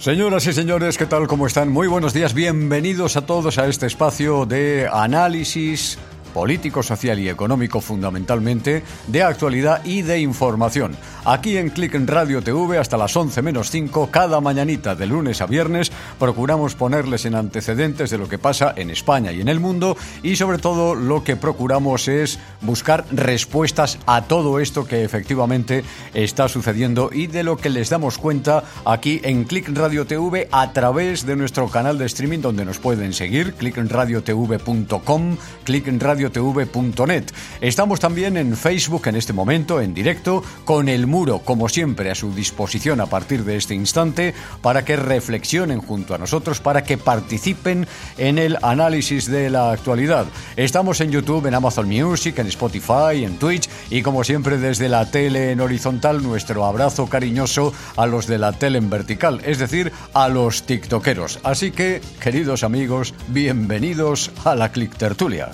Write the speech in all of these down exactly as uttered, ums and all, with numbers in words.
Señoras y señores, ¿qué tal? ¿Cómo están? Muy buenos días, bienvenidos a todos a este espacio de análisis político, social y económico, fundamentalmente, de actualidad y de información. Aquí en Click Radio T V hasta las once menos cinco, cada mañanita de lunes a viernes, procuramos ponerles en antecedentes de lo que pasa en España y en el mundo, y sobre todo lo que procuramos es buscar respuestas a todo esto que efectivamente está sucediendo y de lo que les damos cuenta aquí en Click Radio T V a través de nuestro canal de streaming, donde nos pueden seguir, click radio t v punto com, click radio t v punto net. Estamos también en Facebook en este momento, en directo, con el muro, como siempre, a su disposición a partir de este instante, para que reflexionen junto a nosotros, para que participen en el análisis de la actualidad. Estamos en YouTube, en Amazon Music, en Spotify, en Twitch, y como siempre desde la tele en horizontal, nuestro abrazo cariñoso a los de la tele en vertical, es decir, a los tiktokeros. Así que, queridos amigos, bienvenidos a la Click Tertulia.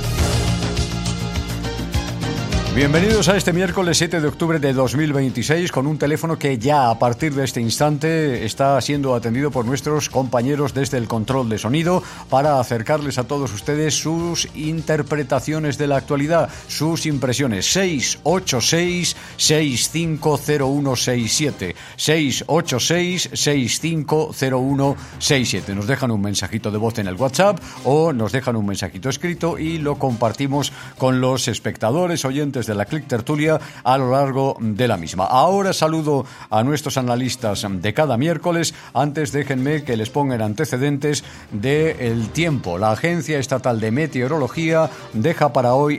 Bienvenidos a este miércoles siete de octubre de dos mil veintiséis, con un teléfono que ya a partir de este instante está siendo atendido por nuestros compañeros desde el control de sonido para acercarles a todos ustedes sus interpretaciones de la actualidad, sus impresiones. seis ocho seis, seis cinco cero uno seis siete, seis ocho seis, seis cinco cero uno seis siete. Nos dejan un mensajito de voz en el WhatsApp o nos dejan un mensajito escrito y lo compartimos con los espectadores, oyentes de la Click Tertulia a lo largo de la misma. Ahora saludo a nuestros analistas de cada miércoles. Antes déjenme que les pongan antecedentes del tiempo. La Agencia Estatal de Meteorología deja para hoy